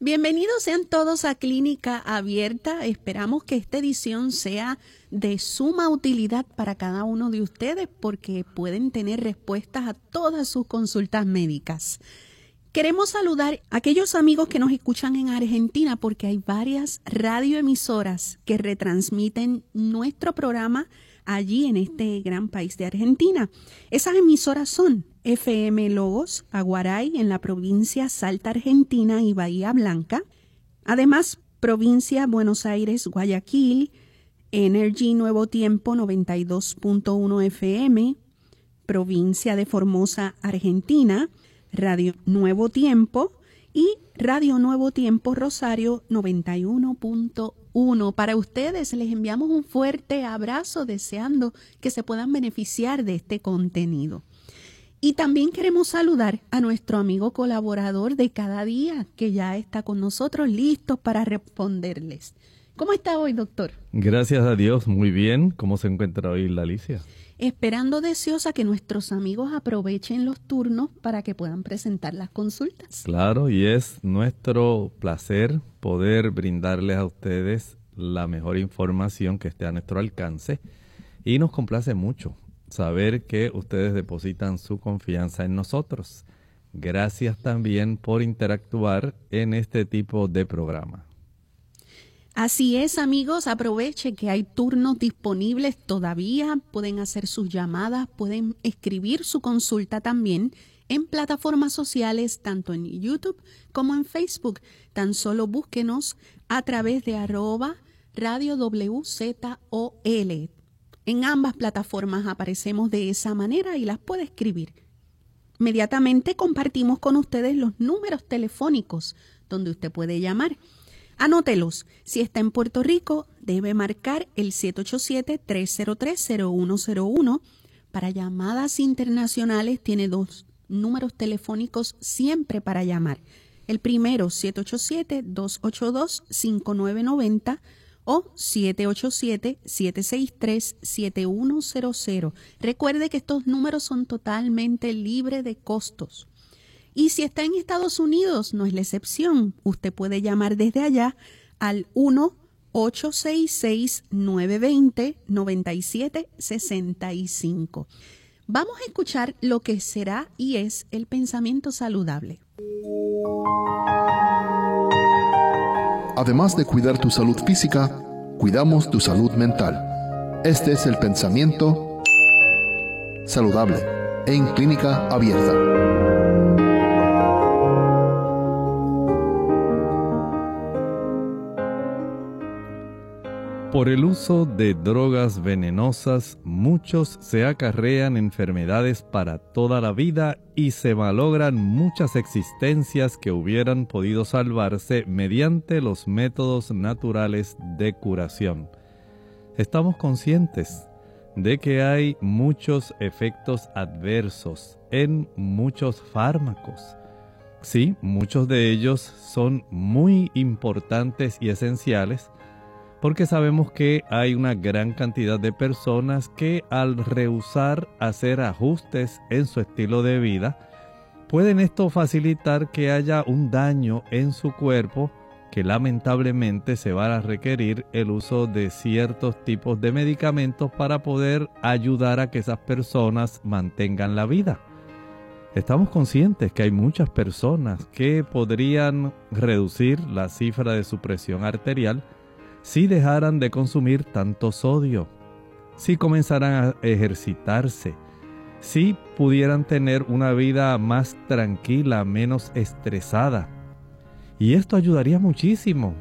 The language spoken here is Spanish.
Bienvenidos sean todos a Clínica Abierta. Esperamos que esta edición sea de suma utilidad para cada uno de ustedes porque pueden tener respuestas a todas sus consultas médicas. Queremos saludar a aquellos amigos que nos escuchan en Argentina porque hay varias radioemisoras que retransmiten nuestro programa allí en este gran país de Argentina. Esas emisoras son FM Logos, Aguaray, en la provincia Salta, Argentina y Bahía Blanca. Además, provincia Buenos Aires, Guayaquil, Energy Nuevo Tiempo 92.1 FM, provincia de Formosa, Argentina, Radio Nuevo Tiempo y Radio Nuevo Tiempo Rosario 91.1. Para ustedes les enviamos un fuerte abrazo deseando que se puedan beneficiar de este contenido. Y también queremos saludar a nuestro amigo colaborador de cada día que ya está con nosotros listos para responderles. ¿Cómo está hoy, doctor? Gracias a Dios, muy bien. ¿Cómo se encuentra hoy la Alicia? Esperando deseosa que nuestros amigos aprovechen los turnos para que puedan presentar las consultas. Claro, y es nuestro placer poder brindarles a ustedes la mejor información que esté a nuestro alcance. Y nos complace mucho saber que ustedes depositan su confianza en nosotros. Gracias también por interactuar en este tipo de programa. Así es, amigos, aproveche que hay turnos disponibles todavía, pueden hacer sus llamadas, pueden escribir su consulta también en plataformas sociales, tanto en YouTube como en Facebook. Tan solo búsquenos a través de @Radio WZOL. En ambas plataformas aparecemos de esa manera y las puede escribir. Inmediatamente compartimos con ustedes los números telefónicos donde usted puede llamar. Anótelos. Si está en Puerto Rico, debe marcar el 787-303-0101. Para llamadas internacionales, tiene 2 números telefónicos siempre para llamar. El primero, 787-282-5990 o 787-763-7100. Recuerde que estos números son totalmente libres de costos. Y si está en Estados Unidos, no es la excepción. Usted puede llamar desde allá al 1-866-920-9765. Vamos a escuchar lo que será y es el pensamiento saludable. Además de cuidar tu salud física, cuidamos tu salud mental. Este es el pensamiento saludable en Clínica Abierta. Por el uso de drogas venenosas, muchos se acarrean enfermedades para toda la vida y se malogran muchas existencias que hubieran podido salvarse mediante los métodos naturales de curación. Estamos conscientes de que hay muchos efectos adversos en muchos fármacos. Sí, muchos de ellos son muy importantes y esenciales, porque sabemos que hay una gran cantidad de personas que al rehusar hacer ajustes en su estilo de vida, pueden esto facilitar que haya un daño en su cuerpo que lamentablemente se va a requerir el uso de ciertos tipos de medicamentos para poder ayudar a que esas personas mantengan la vida. Estamos conscientes que hay muchas personas que podrían reducir la cifra de su presión arterial si dejaran de consumir tanto sodio, si comenzaran a ejercitarse, si pudieran tener una vida más tranquila, menos estresada. Y esto ayudaría muchísimo